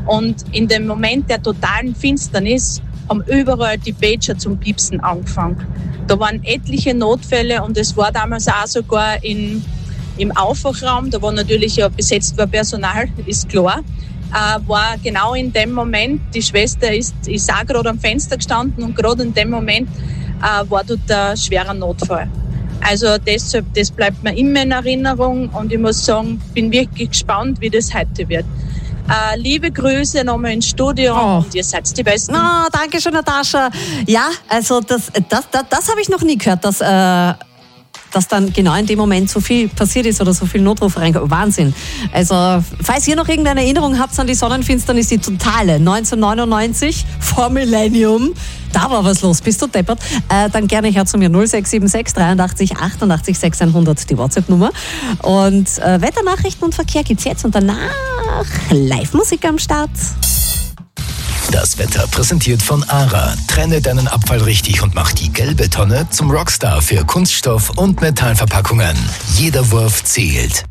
Und in dem Moment der totalen Finsternis haben überall die Pager zum Piepsen angefangen. Da waren etliche Notfälle und es war damals auch sogar im Aufwachraum, da war natürlich ja besetzt war Personal, ist klar, war genau in dem Moment, die Schwester ist auch gerade am Fenster gestanden und gerade in dem Moment war dort ein schwerer Notfall. Also deshalb, das bleibt mir immer in Erinnerung und ich muss sagen, bin wirklich gespannt, wie das heute wird. Liebe Grüße nochmal ins Studio und ihr seid die Besten. Oh, danke schön, Natascha. Ja, also das habe ich noch nie gehört, dass dann genau in dem Moment so viel passiert ist oder so viel Notruf reinkommt. Wahnsinn. Also, falls ihr noch irgendeine Erinnerung habt an die Sonnenfinsternis, die totale, 1999, vor Millennium, da war was los, bist du deppert? Dann gerne her zu mir, 0676 83 88 600, die WhatsApp-Nummer. Und Wetternachrichten und Verkehr gibt's jetzt und danach Live-Musik am Start. Das Wetter präsentiert von ARA. Trenne deinen Abfall richtig und mach die gelbe Tonne zum Rockstar für Kunststoff- und Metallverpackungen. Jeder Wurf zählt.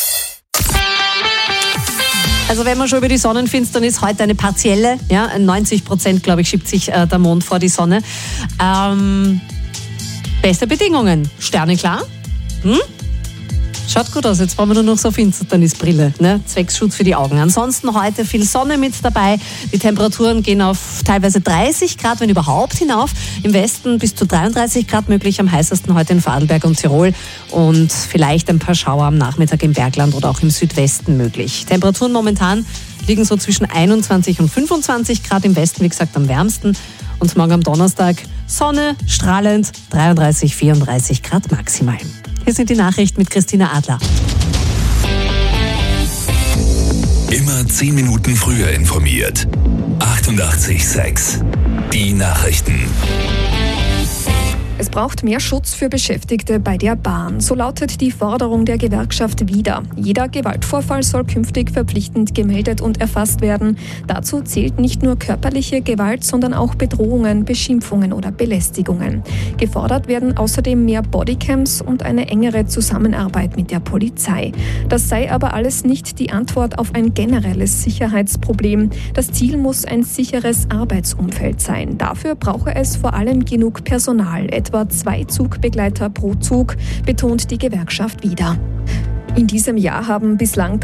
Also wenn man schon über die Sonnenfinsternis, heute eine partielle, ja, 90%, glaube ich, schiebt sich der Mond vor die Sonne. Beste Bedingungen, Sterne klar. Schaut gut aus, jetzt brauchen wir nur noch so Finsternisbrille, ne? Zwecks Schutz für die Augen. Ansonsten heute viel Sonne mit dabei. Die Temperaturen gehen auf teilweise 30 Grad, wenn überhaupt, hinauf. Im Westen bis zu 33 Grad möglich, am heißesten heute in Vorarlberg und Tirol. Und vielleicht ein paar Schauer am Nachmittag im Bergland oder auch im Südwesten möglich. Temperaturen momentan liegen so zwischen 21 und 25 Grad, im Westen, wie gesagt, am wärmsten. Und morgen am Donnerstag Sonne, strahlend, 33, 34 Grad maximal. Hier sind die Nachrichten mit Christina Adler. Immer 10 Minuten früher informiert. 88,6. Die Nachrichten. Es braucht mehr Schutz für Beschäftigte bei der Bahn. So lautet die Forderung der Gewerkschaft Vida. Jeder Gewaltvorfall soll künftig verpflichtend gemeldet und erfasst werden. Dazu zählt nicht nur körperliche Gewalt, sondern auch Bedrohungen, Beschimpfungen oder Belästigungen. Gefordert werden außerdem mehr Bodycams und eine engere Zusammenarbeit mit der Polizei. Das sei aber alles nicht die Antwort auf ein generelles Sicherheitsproblem. Das Ziel muss ein sicheres Arbeitsumfeld sein. Dafür brauche es vor allem genug Personal, etwa 2 Zugbegleiter pro Zug, betont die Gewerkschaft Vida. In diesem Jahr haben bislang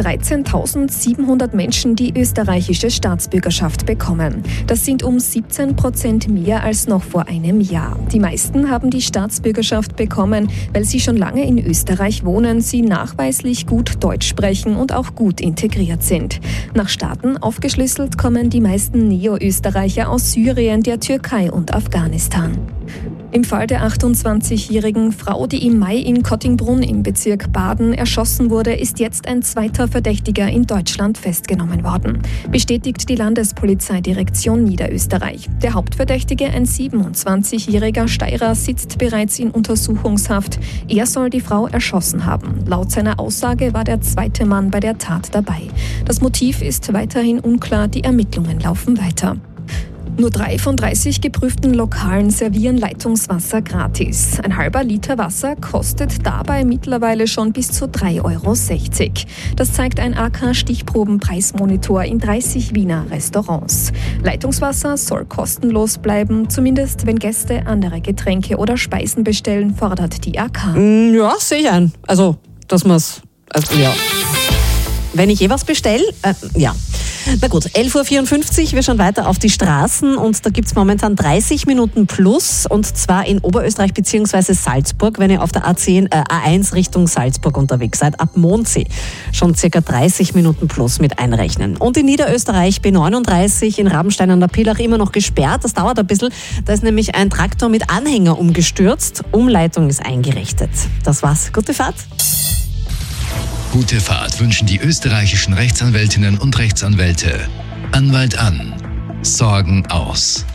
13.700 Menschen die österreichische Staatsbürgerschaft bekommen. Das sind um 17% mehr als noch vor einem Jahr. Die meisten haben die Staatsbürgerschaft bekommen, weil sie schon lange in Österreich wohnen, sie nachweislich gut Deutsch sprechen und auch gut integriert sind. Nach Staaten aufgeschlüsselt kommen die meisten Neo-Österreicher aus Syrien, der Türkei und Afghanistan. Im Fall der 28-jährigen Frau, die im Mai in Kottingbrunn im Bezirk Baden erschossen wurde, ist jetzt ein zweiter Verdächtiger in Deutschland festgenommen worden. Bestätigt die Landespolizeidirektion Niederösterreich. Der Hauptverdächtige, ein 27-jähriger Steirer, sitzt bereits in Untersuchungshaft. Er soll die Frau erschossen haben. Laut seiner Aussage war der zweite Mann bei der Tat dabei. Das Motiv ist weiterhin unklar, die Ermittlungen laufen weiter. Nur 3 von 30 geprüften Lokalen servieren Leitungswasser gratis. Ein halber Liter Wasser kostet dabei mittlerweile schon bis zu 3,60 €. Das zeigt ein AK-Stichprobenpreismonitor in 30 Wiener Restaurants. Leitungswasser soll kostenlos bleiben, zumindest wenn Gäste andere Getränke oder Speisen bestellen, fordert die AK. Ja, sehe ich ein. Also, dass man es... ja. Wenn ich was bestelle, ja. Na gut, 11.54 Uhr, wir schauen weiter auf die Straßen und da gibt es momentan 30 Minuten plus und zwar in Oberösterreich bzw. Salzburg, wenn ihr auf der A1 Richtung Salzburg unterwegs seid, ab Mondsee schon circa 30 Minuten plus mit einrechnen. Und in Niederösterreich B39 in Rabenstein an der Pillach immer noch gesperrt, das dauert ein bisschen, da ist nämlich ein Traktor mit Anhänger umgestürzt, Umleitung ist eingerichtet. Das war's, gute Fahrt. Gute Fahrt wünschen die österreichischen Rechtsanwältinnen und Rechtsanwälte. Anwalt an. Sorgen aus.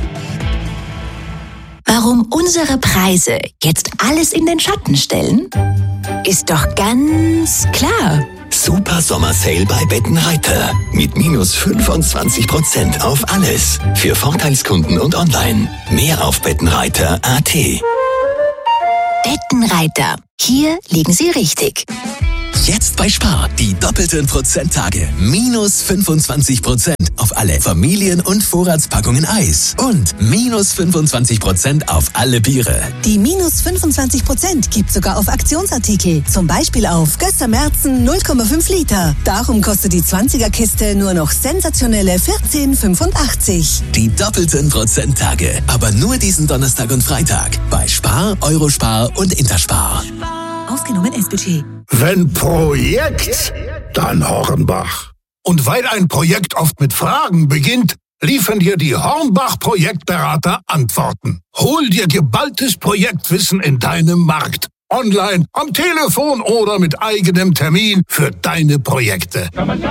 Warum unsere Preise jetzt alles in den Schatten stellen? Ist doch ganz klar. Super Sommersale bei Bettenreiter. Mit minus 25% auf alles. Für Vorteilskunden und online. Mehr auf bettenreiter.at. Bettenreiter. Hier liegen Sie richtig. Jetzt bei Spar. Die doppelten Prozenttage. Minus 25%. alle Familien- und Vorratspackungen Eis. Und minus 25% auf alle Biere. Die minus 25% gibt sogar auf Aktionsartikel. Zum Beispiel auf Gösser Märzen 0,5 Liter. Darum kostet die 20er-Kiste nur noch sensationelle 14,85. Die doppelten Prozenttage. Aber nur diesen Donnerstag und Freitag. Bei Spar, Eurospar und Interspar. Ausgenommen S-Budget. Wenn Projekt, dann Hornbach. Und weil ein Projekt oft mit Fragen beginnt, liefern dir die Hornbach-Projektberater Antworten. Hol dir geballtes Projektwissen in deinem Markt. Online, am Telefon oder mit eigenem Termin für deine Projekte.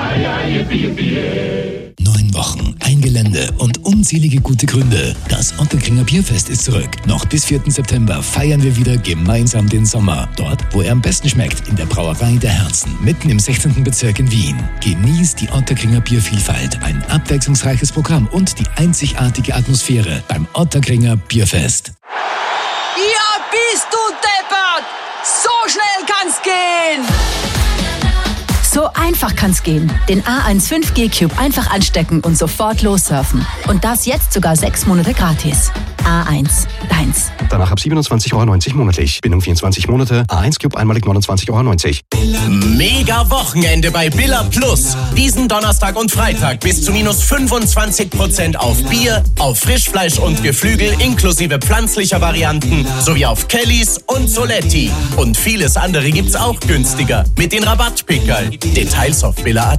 9 Wochen, ein Gelände und unzählige gute Gründe. Das Ottakringer Bierfest ist zurück. Noch bis 4. September feiern wir wieder gemeinsam den Sommer. Dort, wo er am besten schmeckt, in der Brauerei der Herzen, mitten im 16. Bezirk in Wien. Genießt die Ottakringer Biervielfalt, ein abwechslungsreiches Programm und die einzigartige Atmosphäre beim Ottakringer Bierfest. Ja, bist du deppert! So schnell kann's gehen! So einfach kann's gehen. Den A1 5G Cube einfach anstecken und sofort lossurfen. Und das jetzt sogar 6 Monate gratis. A1, deins. Danach ab 27,90 € monatlich. Bindung 24 Monate. A1 Cube einmalig 29,90 €. Mega Wochenende bei Billa Plus. Diesen Donnerstag und Freitag bis zu minus 25% auf Bier, auf Frischfleisch und Geflügel inklusive pflanzlicher Varianten sowie auf Kellys und Soletti. Und vieles andere gibt's auch günstiger mit den Rabattpickerl. Details auf Billa.at.